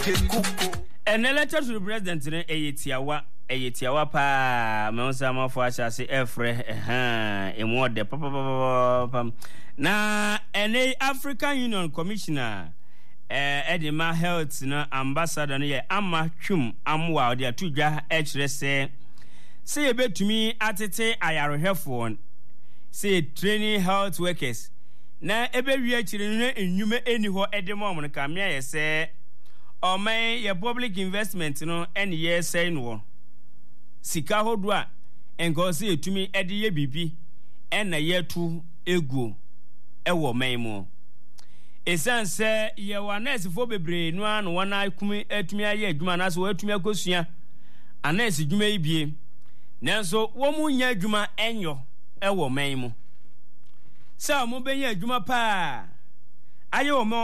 And the letter to the president in Ayetiawa pa Monsama for Ashasi Efre in what the papa na any African Union Commissioner Edema Health Ambassador near Amma Chum Amwa dia tuja HRS say a bit to me at it ayaro helpful say training health workers na ebe wi chire enyume eniho edema mo ka me say o man your public investment no any year say no sika hodo a enko say etumi ede ye bibi na ye tu egu ewo man mu esan say ye wa nurse fo bebre no an wona akumi etumi aye adwuma na so atumi akosua anase dwuma ibie nanso wo mu nya adwuma enyo ewo man mu sa mo benya adwuma pa ayo mo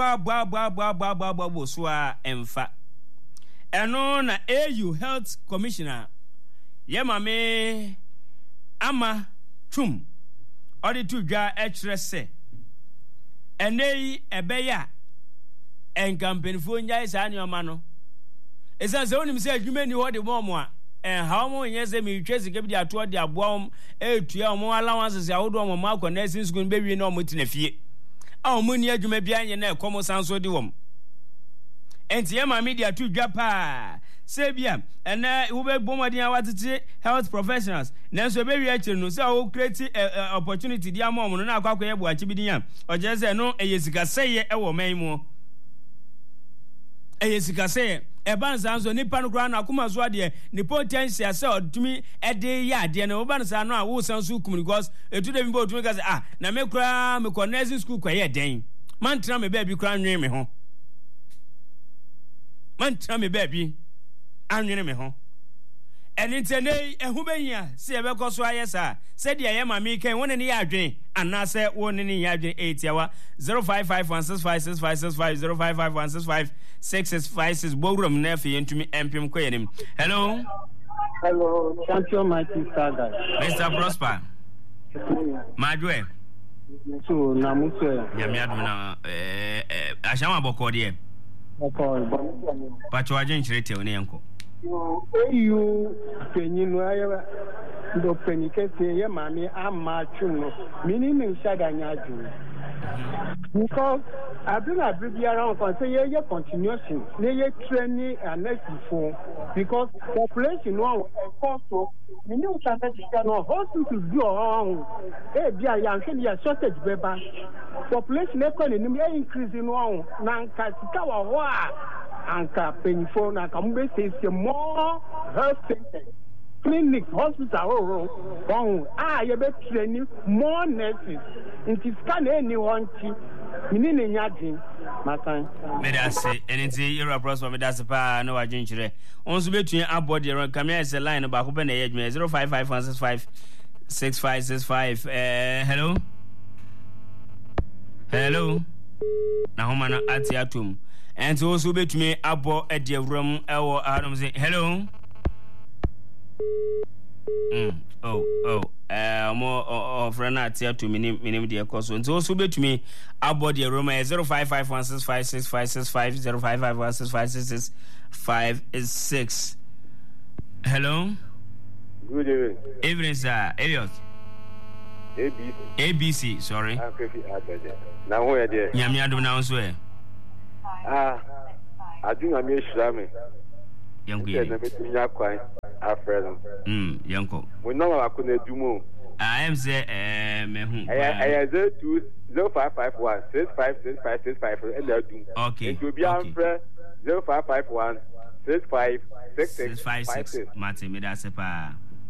bwa so a emfa eno na AU Health Commissioner yema me ama chum auditu dwa HRS enei ebeya enkampenfo nya isa ni oma no esa se onim se adwuma ni ho de momo a how mo nyese mi twesi ke bi de ato de aboa etua mo allowances ahodo mo akọ nursing school be wi na mo tina fie a mo ni adwuma bia nye na ekomo sanso de wom enti e ma media to dwa pa se bia ena wo be bomodin awatete health professionals nanso be wi akire no se wo create opportunity dia mo mo na akwa ye bo achi bidin ya o je se no eyesika seye e wo man mu eyesika seye eban sanso nipa no kra na akoma so ade ni potential se odumi ede ya ade na oban san no a wo sanso kum because etu de mbo otumi ka se na me kra me nursing school kwa ye den man tra me baby kra nwen me ho man tra me baby anwene me ho enitene ehubenya se ebekoso ayesa se de ye ma me kan woni ne ya adwen anase woni ne ya adwen 8 yawa 0551656565 0551656656 borum na fe yentumi empim koyenim. Hello champion Mighty Saga Mr. Prosper Madwe so na muso yami adum na ashama bokode pacho agent chirete oni yanko you peninu ayewa do penikete ye mami amachum no meaning shaga nyaju because abina bibia around kon say ye continuation ye training and next before because population no also meaning that no hospital do on bia ya nke ya shortage beba population economy e increase no na nka sika wa ho a anka penifo na ka mbe say more health centers clinic hospital you be training more nurses in scan any one chi minine nyadin makan me da say anything you prosper me da say pa no agent chire onso betun abode ron kamia is line ba ko be na ye 0551656565 hello na homa na ati atum and also betun abo e de awram ewo anom say hello more friend at here to minimum the cost. And also bet me about the room 0551656565 0551656656. Hello. Good evening. Evening, sir. Elliot. ABC. Sorry. Now where there? Yamiado now swear. I do not miss Rami. Young Yanko. We know I couldn't do more. I am say I 0551 656565 and they'll do. Okay. It will be on 0551 656656. Martin, me that's a pa.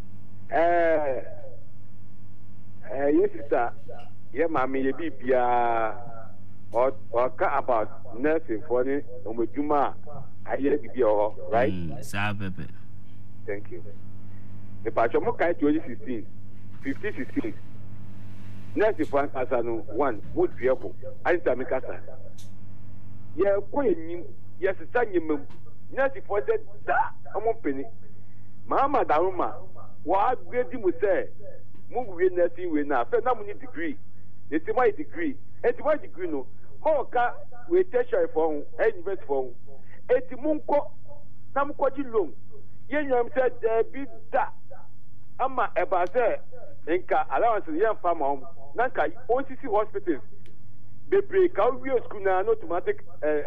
Yes, sir. Yeah, mammy, you be or about nursing for the Juma. I hear you, right? Thank you. The Pachomo Kai 2016, 1516. Next one Asano 1, would be able. I am Casa. Yeah, Queen, yes, it's a new. Next for that, I'm opening. Mamma Daruma, what did you say? Move with nursing with now. First, now we need degree. It's my degree. It's my degree. No, more car with tertiary form, and invest form. munko na mkoji loan yen nyam se bi da ama eba se nka allowance yen fa ma na nka OCC hospitals bebre ka wi school na automatic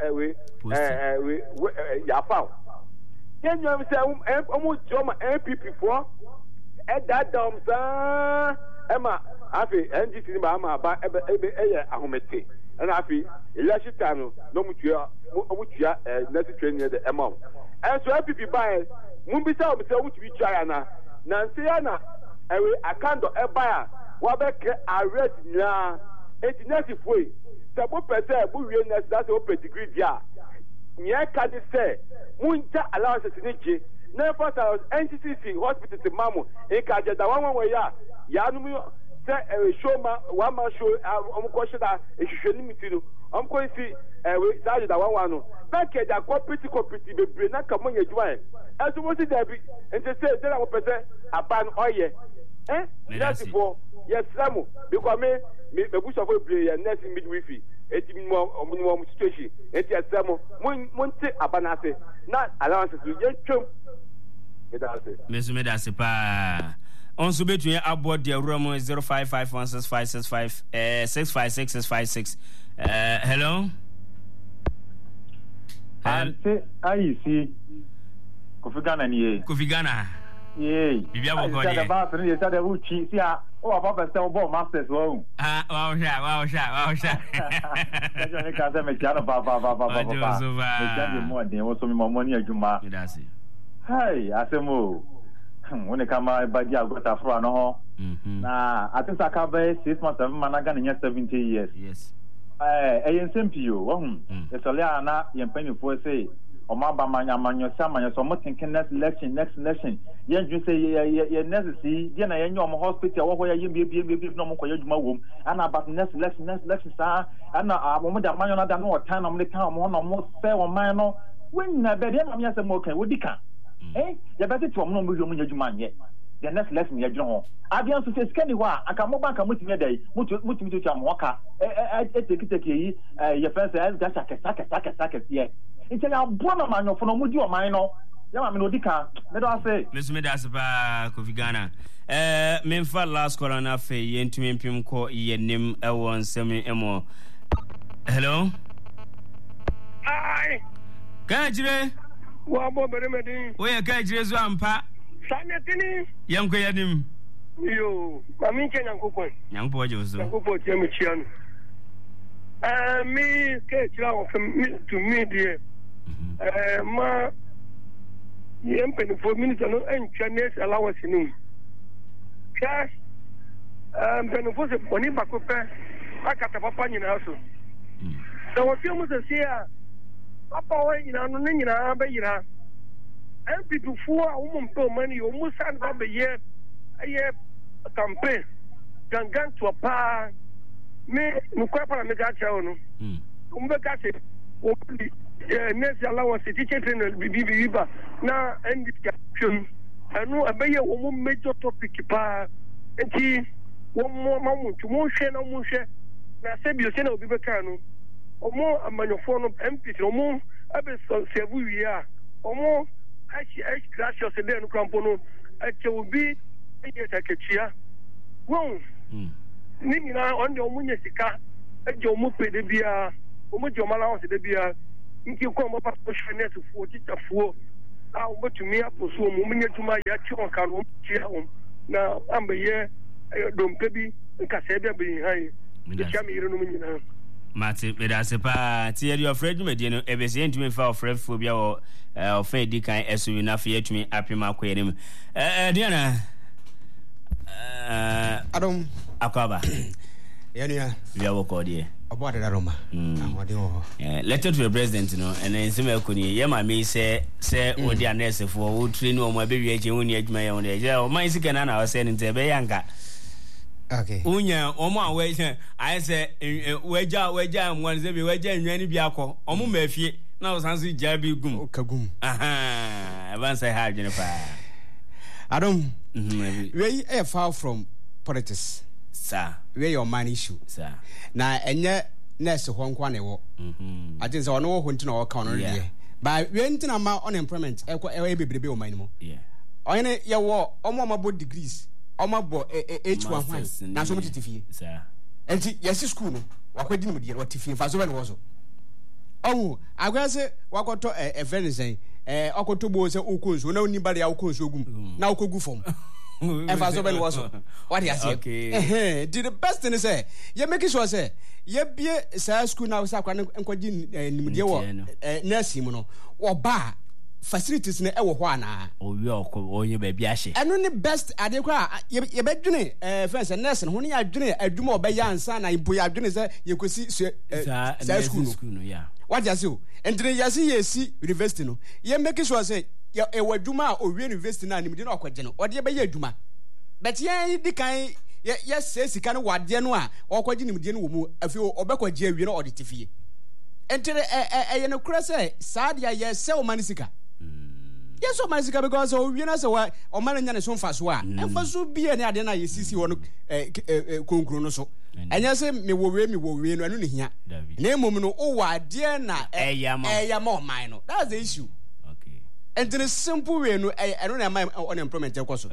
ya fa yen nyam se omo joma MPP for that dom sa ema afi NGC ni ba ma ba ebe ahomete na afi election time no mutua next training the ema and so MPP buy mun bi sa obisa mutu twa ya na nse ya na ewe akando ebaya wa be ke arrest na next foi sabo pese bu wie next that o pedigree dia nye ka di se munja allowance ni je na for NCCC hospital te mamu e ka je da wan we ya nu se show ma one man show ko shida e hwehwe ni mitino ko si we sa je da wan no ba ke da compete bebre na ka mo nya juwa e so mo si da bi ente se de na mo pese aban oye that's for yes samu because me bush of bebre ya next midwifery eti mo situation eti asamo mo nte abanase na allowances ye twem Medase pa on so between aboard the room 05516565 65656. Hello. I see Kofi Ghana ni Kofi Ghana. Yey. Bibia boko dey. That ba three that who chi see o papa say o masters wo. Wow sha. Ejo ni ka say me cha no ba. Me cha dey more dey wo so me money adwuma. Medase. Hey, asemo. When come by the Agota for no. Na I think I can buy 6 months 7 months na 70 years. Yes. Simpio. It's only na yen penny for say o ma ba manyo so mo thinking next election. Yen ju say ye necessary dey na yen your hospital wo ya be no mo koy adwuma wom. Ana about next election sa ana mo da manyo na da no time na mo kan mo no mo say o man no when na be dey na me say mo kan wo dika. Ya better to no mu adwuma nye. The next lesson ya dwon ho. Abian so say skani wa aka mo banka mutimi dai mutimi to am hoka take yi ya fence as ga saka ye. Nti na bona manyo fo no mudi o man no. Ya ma me no dika. Me do say. Me das ba Kofi Ghana. Me fa last corona fe yentumi mpim ko yenim ewon semi emo. Hello. Hi. Kajire. Wa bo bere medin. We ya kajire zo ampa. Sanetini. Yanko yanim. Yo, mami ke nyankopon. Nyankopon je zo. Nyankopon tie me chia no. Me ke chia o to me die. Ma yem pen for minute no entwa nes allowance ni. Cash pen for se boni bakope akata papa nyina so. So what you must say papa wa nyina no nyina ba yira. MPP for a woman to money o musan ba be ye aye campaign gangan to pa me no kwapa me ga cha ono umbe ka se o next allowance teacher trainer bibi ba na end caption anu abaye wo mo major topic pa enti wo mo mamu tu mo hwe na mo hwe na se bi o se na obi be ka no o mo amanyofo no MPP o mo abe serve wi a o mo gracious de no campo no che obi e takechia won ni na on de omunye sika eje omu pede bia omu je omala won se de bia nki ko mo pa so net fu titafuo a obetumi aposo omu munye tuma ya chi on kan omu chi a na ambe dompe bi nka se bia bi han e cha mi yire no munyina Mate medase pa ti eri ofred medie no ebese ntumi fa ofred phobia wo ofa edi kan esuwi na fa yetumi apima akoyenim diana Adam akwaba yanua via wo kodie oboade da roma amode ho letter to the president no and nsema akuni ye ma me say odi anesefo wo train o mo abewi eje woni adwuma ye woni eje o man sika na na wo say nte be yanka. Okay. Unya omo awe I say weja mwan se be weja nwan bi akọ omo mafie na o sanso ja bi gum kagum ban say ha dwene pa Adam we are far from politics sir we your man issue sir na enye nurse ho nkwa ne wo I think so no ho ntino wo ka no ye But we ain't na ma unemployment e bebrebe o man mo. Yeah. Oyene ye wo omo degrees, omo H1 hwan na so mo titifie. Sir. Enti yes school no wakwadi no de watifie fa so be no so. Oh, agwase wakoto friend say okoto bo se okonso na oni bare ya okonso ogum na okogu fom. Efa so be no so. What you say? Okay. The best thing say you make sure say ye bie sa school na sa kwa nkwaji nimde wo nursing mu no wo ba facilities ne ewo ho ana owi onye ba bia hye eno ne best ade kwa ye bedwene friends nurse ho ne adwene adwuma obeya ansa na ibo ya adwene say ye kosi sa school no yeah. What you say? Entre yasi yesi university no ye make sure say ye wadwuma owi university na nimde na okwaje no ode be ye adwuma but ye di kan yes sika no wade no a okwaje nimde no wo mu afi obekwaje awie no ode tifie entre ye no kura say sadia ye se o manisika yes o manisika because o wie na say o man nya ne so mfa so a emfa so bia ne ade na ye sisi wo no konkro no so enya say me wo we no anu ne hia na emom no o wade na eyama o man no that's the issue. And the simple way no I don't have my unemployment ekoso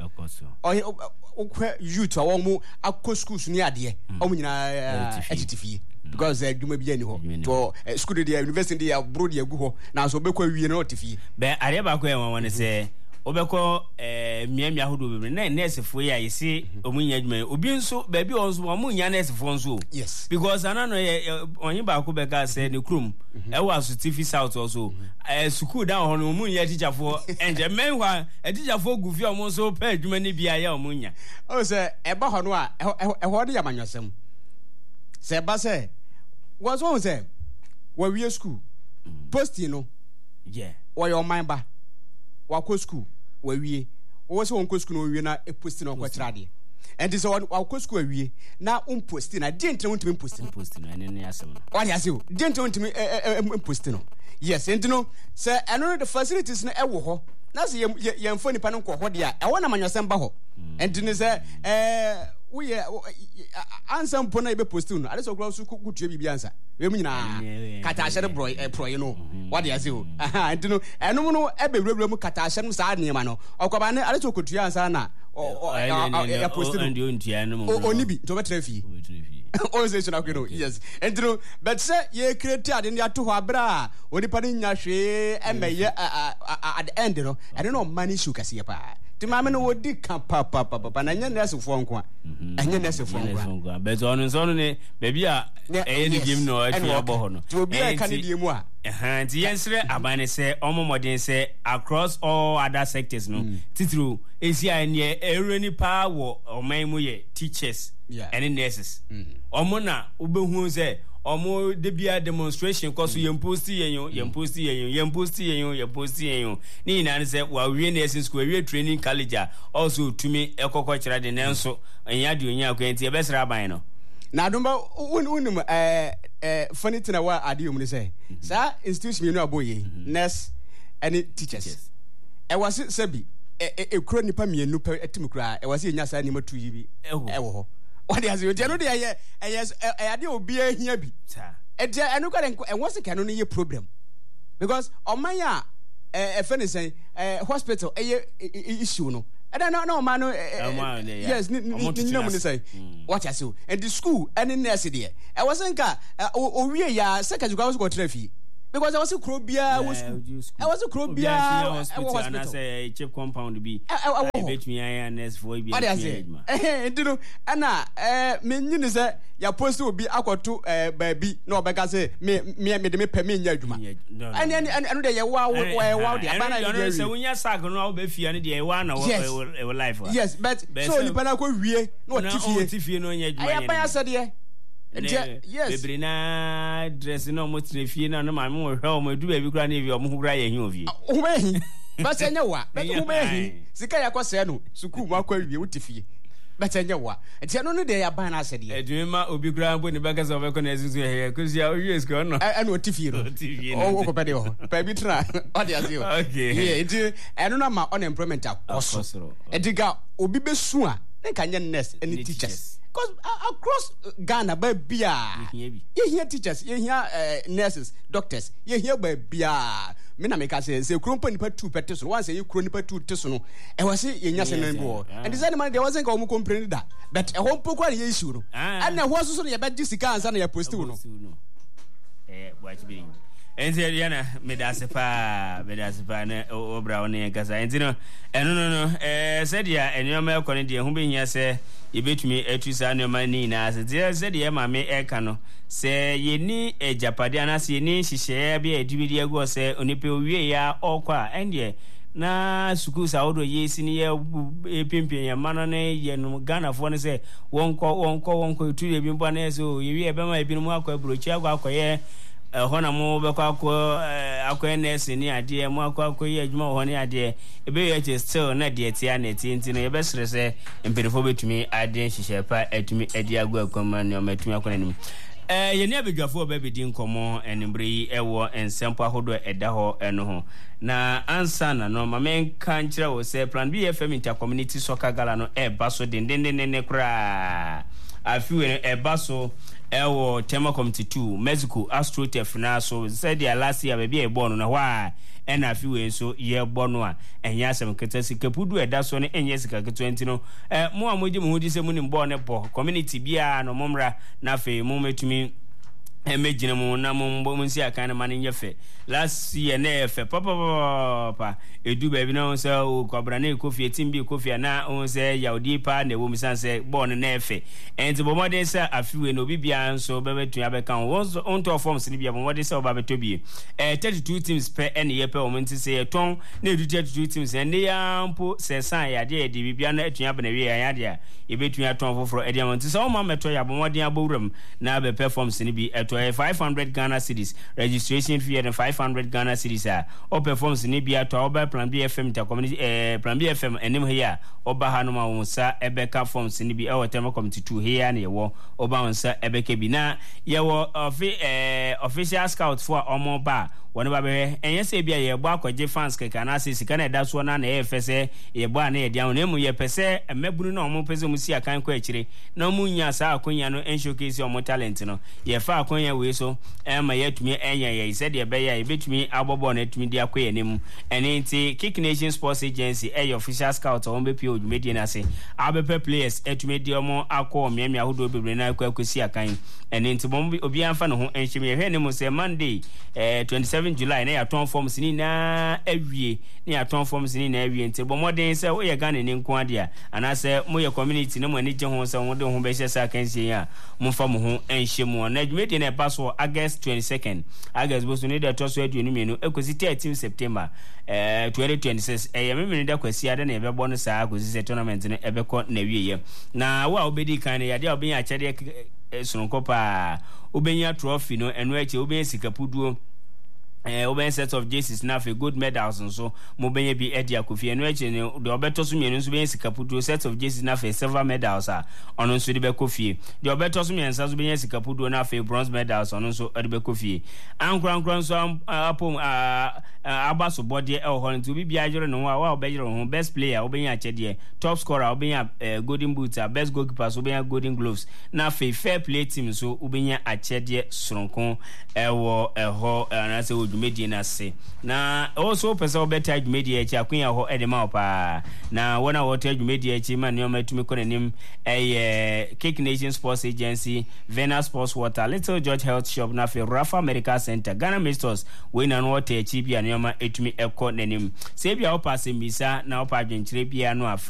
okwa youth awon mu akọ schools ni ade o nyina HTF because dwuma bia ni ho to school dey university dey abroad dey agu ho na so bekọ wie na otifie be are ba ko enwon ne se obekọ miamia hodo bebre na nurse fo ya yesi omunya adwuma obi nso ba bi onso omunya nurse fo nso yes because anano onye ba ko beka se ne krum e was TV South also school down ho no omunya teacher fo enje menwa teacher fo gufi omonso pa adwuma ne bia ya omunya o se e ba ho no a e ho de yamanyosem se ba se was one say we wie school post you know yeah or your mind ba wa ko school we wie wo se won ko school no wie na e post no ko trade and this one wa ko school wie na post na di entre won timi post no ene ne asem no what you say di entre won timi post no yes and no say eno the facilities na e wo ho na se ye mfo nipa no ko ho de a e wona manyosem ba ho and no say we answer pona ibe post no ade so kura so kutue bibia ansa we mu nyina kata ahye pro no what dey say o enti no eno no ebe wura mu kata ahye no saa nema no okoba ne ade so kutue ansa na ya post no oni bi to betra fi o se shona kweno yes enti no but say ye create ade ne ato ho abra oni pa ne nya hwe emeye at the end no ade no money issue kase pa ti mama no wodi kan pa na nya nurse fo nko anya nurse fo nko but on so no ne baby a ni game no afi abo ho no ti obi a kan die mu a ti yensre abane se omomodin se across all other sectors no titru esia ne ereni pa wo oman mu ye teachers and nurses omo na obehu se omo de bia demonstration cause yempost yenyo ni na se wa wie nursing school wie training college also tumi ekokọ kira de nenso enya de onya akwenti e besra aban no na domba unum funny thing wa adiyum ni say sa institution you aboye nurse and teachers e was sabi e kro nipa mienu pa etim kra e was enya sa nima 2 yibi e wo ho what dey say you no dey yes ade obi ahia bi e enu kwa e wose kanu no ye problem because omanya fene say hospital issue no and no man yes no say what you say and the school and nurse there I wasn't ka owie ya secretary was go trafi because I was a crobia was a crobia hospital and I say cheap compound be I bet me I nurse for be you know and me you say ya post will be akwoto baby no beka say me de me pay me nya adwuma and dey wow dey abana you say when you sack no be fie and dey wa na life yes but so ni bana ko wie no tifie no nya adwuma ya ban asade yes bebrina dress no mo trefie na no ma me wo hwe o mo du ba bi kura na evi o mo kura ye hin ovi o ma hin but enya wa but o ma hin sika ya kwase no suku mo akwa wie utifie but enya wa enti no dey ya ban asade edwema obi kura bo ni baka so be ko na ezuzu he kuzi ya o ko no and utifie no o ko pede ho pa bi tra o dey asio okay yeah enti eno na ma unemployment akoso ediga obi besu a nka nya nurse and teachers because across Ghana babia you hear teachers you hear nurses doctors you hear babia me na make say kuro mpa nipa 2 pete so once you kuro nipa 2 teso no e was say ye nya se no bo and the same man there wasn't go complain that but e ho mpo kwa ye issue no and na ho so no ye be disika ansa na ye post no watch be enze yana medasipa na obra one kasa enzi no eno no said ya enyoma ekone de hu be hia se yebetumi atusa ne mani na said ya mame eka no se yeni ejapade anase yeni hihye bia edibidi ego se onipe owie ya okwa ende na suku sa odo yesi ni ye pimpin ya mana ne ye no Ghana fo ne se wonko tu ye bimbo na so ye be ma ebinu akwa brochi akwa ye hona mo be kwa akwa NS ni ade mo akwa ye adwuma ho ne ade ebe ye che still na de tia na tinti no ye be sere se empirifo betumi ade hihye pa atumi ade agwa akoma ne o matumi akona nim ye ne abedwafo ba bedi nkomo enimbre ewo ensempo ahodo eda ho eno ho na ansa na no mamen kan kire wo se Plan B FM Intercommunity Soccer Gala no baso dendendenne kra afiwe no baso ewo tema committee 2 Mexico AstroTurf na so said ya last year be e born na wa ena afiwe so ye borno a enya asem ketasi kapudu eda so ne enye sika ke 20 no mo amoji mo hudi se mu ni born ne po community bia no momra na fe mo metumi emejina mu na mo mbo nsi aka na mane nyefe last year na efe papa edu ba bi na so o kwabra na ekofi timbi ekofi na o se yaudi pa na wo misanse born na efe enti bomode se afiwe no bibia nso bebetu abeka won on to forms ni bia bomode se oba betobie 32 teams per ene pe o menti se ton na edu 32 teams ene ya mpo se san ya de bibia na etua bana wi ya de a ebetu aton foforo e de menti se o ma meto ya bomode abowram na be performance ni bi 500 Ghana cedis registration fee and 500 Ghana cedis o performance ni bia to oba Plan B FM Intercommunity Plan B FM enim here oba hanoma wonsa ebeka forms ni bi e wotema committee 2 here na yewo oba wonsa ebeka bi na yewo official scout for omo ba wona ba be enye se bia ye bo akwaje fans keka na se sika na eda so na na efese ye bo na ye dia na emu ye pese emebunu na omo pese mu si akan kwa akire na mu nya sa akonya no en showcase omo talent no ye fa akonya we so ma ye tumi enya ye se de be ye betumi abobo na tumi dia kwa enim ene nti Kick Nation Sports Agency official scout on be pio dwumedie na se abepe players etumi dia omo akọ miamia hodo bebre na kwa akosi akan ene nti bombi obi anfa no ho enhweme ye hwe ne mu se Monday 27 July na ya ton forms ni na awie na ya ton forms ni na awie nti bomoden se wo ye Ghana ni nko ade a ana se mo ye community na mo ani je ho se wo de ho be hye sa kan sie a mo fa mo ho enhye mo na adwumedie na pass for August 22nd August bo so ni de to so aduonu mienu ekosi 13 September 2026 memeni da kwasi ade na ebe bo no sa agosi se tournament no ebe ko na awie ye na wo a obedi kan ya de obenya achede sonko pa obenya trophy no eno ache obenya sikapuduo oben set of jerseys na fe good medals so mo benye bi edia kofi eno eche ne de obeto so mienu so benye sikapudu set of jerseys na fe silver medals ono so de be kofi de obeto so miensa so benye sikapudu na fe bronze medals ono so de be kofi ankran so apom abaso body e ho nti obi bia ajore no wa obejere ho best player obenye achede top scorer obenye golden boot best goalkeeper so obenye golden gloves na fe fair play team so obenye achede soronko ewo eho na se medie na se na also person obeta medie echi akwanya ho edema opa na wona water medie echi ma ne matumi konanim Kick Nation Sports Agency Vena Sports Water Little George Health Shop na fe Rafa Medical Center Ghana Masters we na no water echi bia ne ma etumi ekọ nanim se bia opa se misa na opa adwenkyere bia no